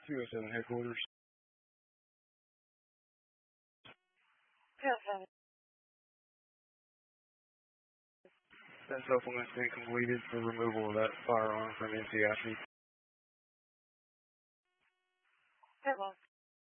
207 headquarters. Yes, That supplement's been completed for removal of that firearm from NCIC. hello.